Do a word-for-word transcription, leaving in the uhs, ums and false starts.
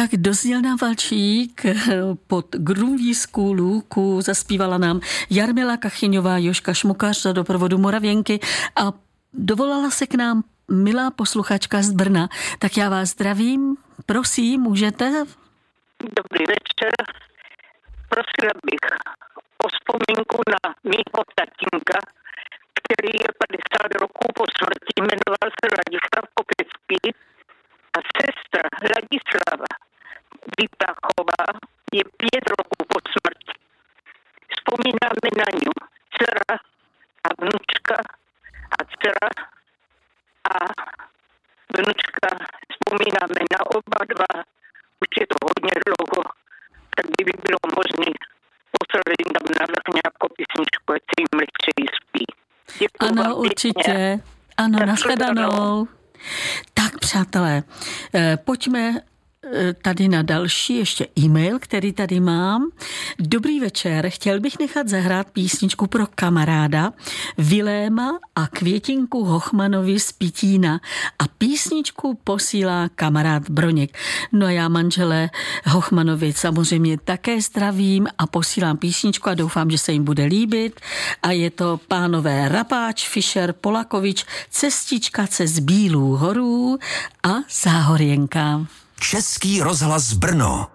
Tak dozněl nám valčík pod Grunví Schoolu, zaspívala nám Jarmila Kachyňová, Jožka Šmukař za doprovodu Moravěnky a dovolala se k nám milá posluchačka z Brna. Tak já vás zdravím, prosím, můžete? Dobrý večer. Prosila bych o vzpomínku na mýho tatínka, který je padesát roků po smrti, jmenoval se Ladislav Pokecký a sestra Ladislava Vyprachová je pět roků po smrti. Vzpomínáme na ňu dcera a vnučka a dcera a vnučka. Vzpomínáme na oba dva, už je to hodně dlouho, tak by bylo možné poslat jim tam navrch nějakou písničku, ať se jim lehčeji spí. Děkuju. Ano, určitě. Ano, nashledanou. Tak, přátelé, pojďme tady na další ještě e-mail, který tady mám. Dobrý večer, chtěl bych nechat zahrát písničku pro kamaráda Viléma a Květinku Hochmanovi z Pitína a písničku posílá kamarád Broněk. No a já manželé Hochmanovi samozřejmě také zdravím a posílám písničku a doufám, že se jim bude líbit a je to pánové Rapáč, Fischer, Polakovič, Cestička cez Bílů horů a Záhorěnka. Český rozhlas Brno.